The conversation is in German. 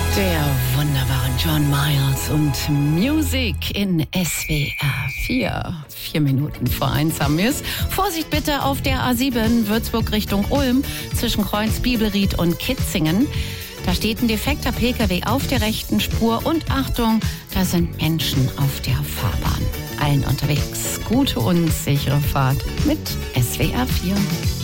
Der wunderbare John Miles und Music in SWR 4. 4 Minuten vor 1 haben wir es. Vorsicht bitte auf der A7 Würzburg Richtung Ulm zwischen Kreuz, Bibelried und Kitzingen. Da steht ein defekter Pkw auf der rechten Spur und Achtung, da sind Menschen auf der Fahrbahn. Allen unterwegs gute und sichere Fahrt mit SWR 4.